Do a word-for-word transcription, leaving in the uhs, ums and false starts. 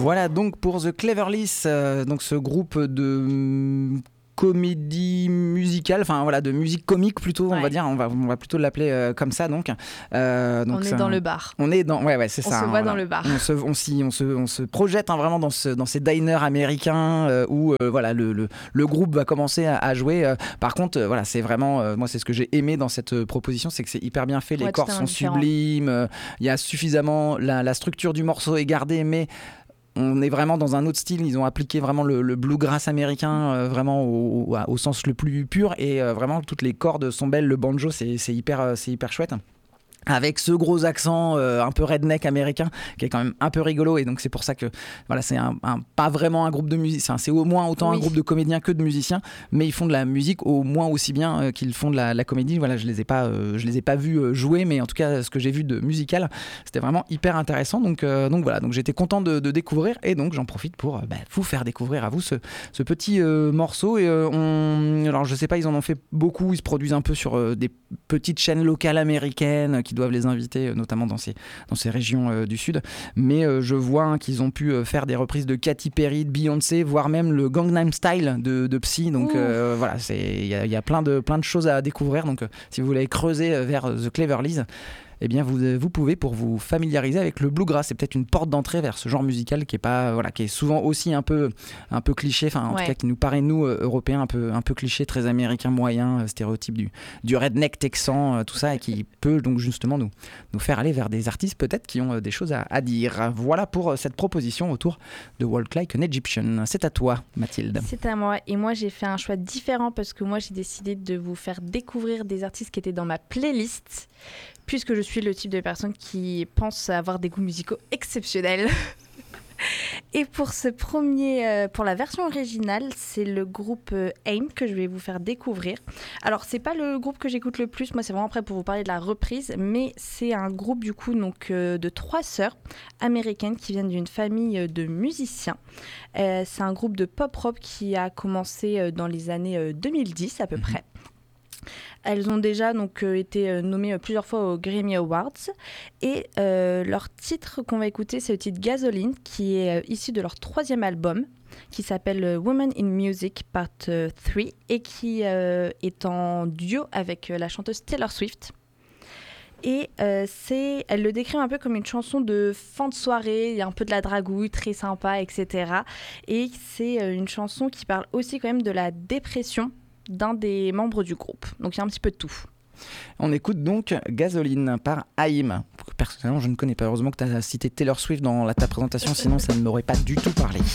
Voilà donc pour The Cleverlies, euh, donc ce groupe de hum, comédie musicale, enfin voilà, de musique comique plutôt, Ouais. on va dire, on va, on va plutôt l'appeler euh, comme ça donc. Euh, donc On c'est est dans un- le bar. On est dans, ouais ouais c'est On ça. se hein, voit voilà. dans le bar. On se, on s'y- on se, on se projette hein, vraiment dans, ce, dans ces diners américains euh, où euh, voilà le, le, le groupe va commencer à, à jouer. euh. Par contre, euh, voilà, c'est vraiment, euh, moi c'est ce que j'ai aimé dans cette euh, proposition, c'est que c'est hyper bien fait, les Ouais, cordes totalement sont différent. sublimes, euh, il y a suffisamment, la, la structure du morceau est gardée, mais on est vraiment dans un autre style. Ils ont appliqué vraiment le, le bluegrass américain, euh, vraiment au, au, au sens le plus pur. Et euh, vraiment, toutes les cordes sont belles. Le banjo, c'est, c'est, hyper, euh, c'est hyper chouette. Avec ce gros accent euh, un peu redneck américain qui est quand même un peu rigolo, et donc c'est pour ça que voilà, c'est un, un- pas vraiment un groupe de musiciens, c'est au moins autant Oui. un groupe de comédiens que de musiciens, mais ils font de la musique au moins aussi bien euh, qu'ils font de la, la comédie. Voilà, je les ai pas euh, je les ai pas vus euh, jouer, mais en tout cas ce que j'ai vu de musical, c'était vraiment hyper intéressant. Donc euh, donc voilà, donc j'étais content de, de découvrir, et donc j'en profite pour euh, bah, vous faire découvrir à vous ce, ce petit euh, morceau. Et euh, on, alors je sais pas, ils en ont fait beaucoup, ils se produisent un peu sur euh, des petites chaînes locales américaines qui doivent les inviter, euh, notamment dans ces, dans ces régions euh, du Sud. Mais euh, je vois hein, qu'ils ont pu euh, faire des reprises de Katy Perry, de Beyoncé, voire même le Gangnam Style de, de Psy. Donc euh, voilà, il y a, y a plein, de, plein de choses à découvrir. Donc euh, si vous voulez creuser euh, vers The Cleverlies, eh bien vous, vous pouvez, pour vous familiariser avec le bluegrass. C'est peut-être une porte d'entrée vers ce genre musical qui est, pas, voilà, qui est souvent aussi un peu, un peu cliché, enfin en Ouais. tout cas qui nous paraît, nous, euh, Européens, un peu, un peu cliché, très américain moyen, euh, stéréotype du, du redneck texan, euh, tout ça, et qui peut donc justement nous, nous faire aller vers des artistes peut-être qui ont euh, des choses à, à dire. Voilà pour euh, cette proposition autour de Walk Like an Egyptian. C'est à toi, Mathilde. C'est à moi. Et moi, j'ai fait un choix différent parce que moi, j'ai décidé de vous faire découvrir des artistes qui étaient dans ma playlist, puisque je suis le type de personne qui pense avoir des goûts musicaux exceptionnels. Et pour ce premier, euh, pour la version originale, c'est le groupe euh, AIM que je vais vous faire découvrir. Alors, c'est pas le groupe que j'écoute le plus, moi c'est vraiment prêt pour vous parler de la reprise, mais c'est un groupe du coup donc euh, de trois sœurs américaines qui viennent d'une famille euh, de musiciens. Euh, c'est un groupe de pop rock qui a commencé euh, dans les années euh, deux mille dix à peu Mhm. près. Elles ont déjà donc euh, été euh, nommées euh, plusieurs fois aux Grammy Awards, et euh, leur titre qu'on va écouter, c'est le titre Gasoline, qui est euh, issu de leur troisième album qui s'appelle euh, Women in Music Part euh, trois, et qui euh, est en duo avec euh, la chanteuse Taylor Swift. Et euh, c'est, elle le décrit un peu comme une chanson de fin de soirée, il y a un peu de la dragouille, très sympa, et cetera. Et c'est euh, une chanson qui parle aussi quand même de la dépression d'un des membres du groupe. Donc il y a un petit peu de tout. On écoute donc Gasoline par AIM. Personnellement, je ne connais pas. Heureusement que tu as cité Taylor Swift dans la, ta présentation, sinon ça ne m'aurait pas du tout parlé.